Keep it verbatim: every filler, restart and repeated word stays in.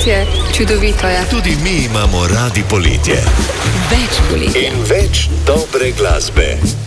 poletje čudovito je. Tudi mi imamo radi poletje. Več poletje. In več dobre glasbe.